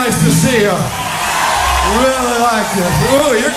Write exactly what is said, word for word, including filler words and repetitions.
nice to see you. Really like this. Ooh, you're